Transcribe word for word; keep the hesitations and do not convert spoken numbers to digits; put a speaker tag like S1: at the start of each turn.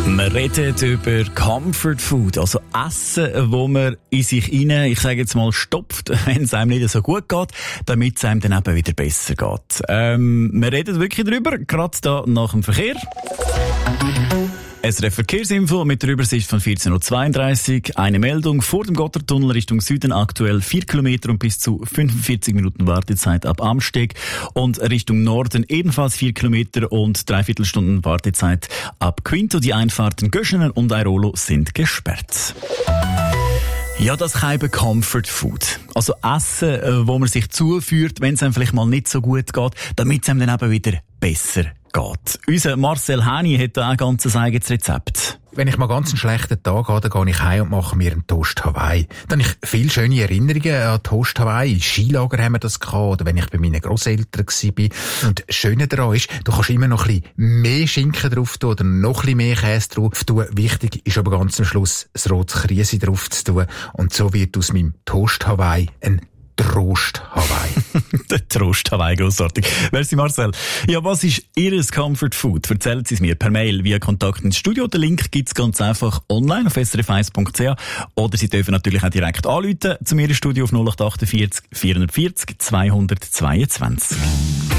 S1: Wir reden über Comfort Food, also Essen, wo man in sich rein, ich sage jetzt mal, stopft, wenn es einem nicht so gut geht, damit es einem dann eben wieder besser geht. Ähm, wir reden wirklich darüber, gerade da nach dem Verkehr. S R F Verkehrsinfo mit der Übersicht von vierzehn Uhr zweiunddreißig. Eine Meldung vor dem Gotthardtunnel Richtung Süden, aktuell vier Kilometer und bis zu fünfundvierzig Minuten Wartezeit ab Amsteg. Und Richtung Norden ebenfalls vier Kilometer und dreiviertel Stunden Wartezeit ab Quinto. Die Einfahrten Göschenen und Airolo sind gesperrt. Ja, das kann eben Comfort Food. Also Essen, wo man sich zuführt, wenn es einem vielleicht mal nicht so gut geht, damit es einem dann eben wieder besser geht. Unser Marcel Häni hat da ein ganz eigenes Rezept.
S2: Wenn ich mal ganz einen schlechten Tag habe, dann gehe ich heim und mache mir einen Toast Hawaii. Dann habe ich viele schöne Erinnerungen an Toast Hawaii. Im Skilager haben wir das gehabt, oder wenn ich bei meinen Grosseltern war. Und das Schöne daran ist, du kannst immer noch ein bisschen mehr Schinken drauf tun oder noch ein bisschen mehr Käse drauf tun. Wichtig ist aber ganz am Schluss, das rote Krise drauf zu tun. Und so wird aus meinem Toast Hawaii ein Trost Hawaii.
S1: Der Trost Hawaii, grossartig. Merci Marcel. Ja, was ist Ihr Comfort Food? Erzählen Sie es mir per Mail via Kontakt ins Studio. Den Link gibt's ganz einfach online auf s r f eins punkt c h oder Sie dürfen natürlich auch direkt anrufen zu mir im Studio auf null acht vier acht, vier vier null, zweihundertzweiundzwanzig.